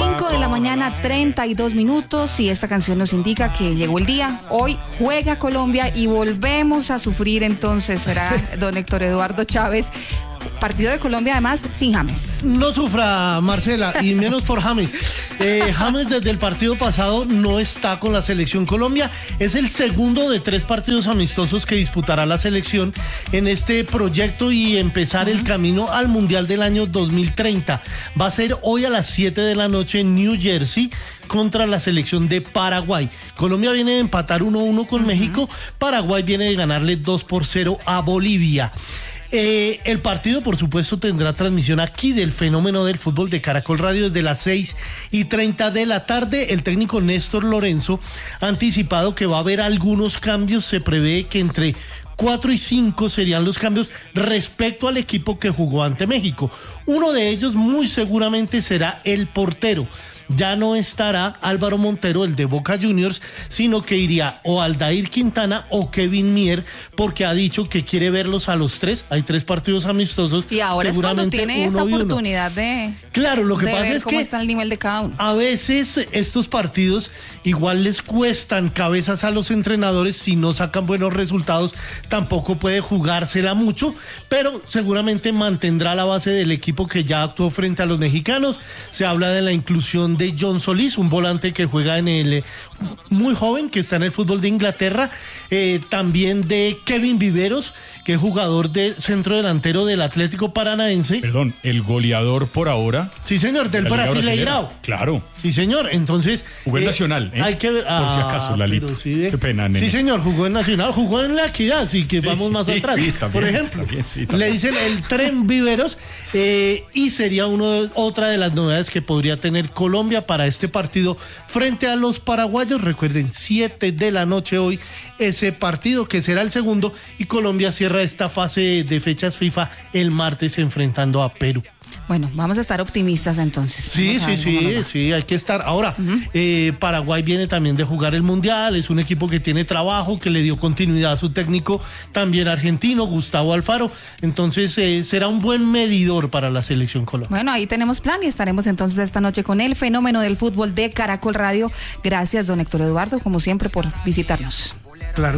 5 de la mañana, 32 minutos, y esta canción nos indica que llegó el día. Hoy juega Colombia y volvemos a sufrir, entonces será don Héctor Eduardo Chávez. Partido de Colombia, además, sin James. No sufra, Marcela, y menos por James. James desde el partido pasado no está con la selección Colombia. Es el segundo de 3 partidos amistosos que disputará la selección en este proyecto y empezar el camino al Mundial del año 2030. Va a ser hoy a las 7 de la noche en New Jersey contra la selección de Paraguay. Colombia viene de empatar 1-1 con México. Paraguay viene de ganarle 2-0 a Bolivia. El partido, por supuesto, tendrá transmisión aquí del Fenómeno del Fútbol de Caracol Radio desde las 6:30 de la tarde. El técnico Néstor Lorenzo ha anticipado que va a haber algunos cambios. Se prevé que entre 4 y 5 serían los cambios respecto al equipo que jugó ante México. Uno de ellos muy seguramente será el portero. Ya no estará Álvaro Montero, el de Boca Juniors, sino que iría o Aldair Quintana o Kevin Mier, porque ha dicho que quiere verlos a los 3. Hay 3 partidos amistosos. Y ahora es cuando tiene esta oportunidad de... Claro, lo que pasa ver es cómo que está el nivel de cada uno. A veces estos partidos igual les cuestan cabezas a los entrenadores. Si no sacan buenos resultados, tampoco puede jugársela mucho, pero seguramente mantendrá la base del equipo que ya actuó frente a los mexicanos. Se habla de la inclusión de John Solís, un volante que juega en el muy joven, que está en el fútbol de Inglaterra, también de Kevin Viveros, que es jugador de centro delantero del Atlético Paranaense. Perdón, el goleador por ahora. Sí, señor, del Brasileirao. Claro. Sí, señor, entonces... Jugó en Nacional, Hay que ver... por si acaso, Lalito. Sí, qué pena, nene. Sí, señor, jugó en Nacional, jugó en La Equidad, así que vamos más atrás. Sí, también, por ejemplo, también. Le dicen el Tren Viveros, y sería otra de las novedades que podría tener Colombia para este partido frente a los paraguayos. Recuerden, 7 de la noche hoy, ese partido que será el segundo, y Colombia cierra esta fase de fechas FIFA el martes enfrentando a Perú. Bueno, vamos a estar optimistas entonces. Sí, hay que estar. Ahora, Paraguay viene también de jugar el Mundial, es un equipo que tiene trabajo, que le dio continuidad a su técnico, también argentino, Gustavo Alfaro. Entonces, será un buen medidor para la selección colombiana. Bueno, ahí tenemos plan y estaremos entonces esta noche con el Fenómeno del Fútbol de Caracol Radio. Gracias, don Héctor Eduardo, como siempre, por visitarnos. Claro.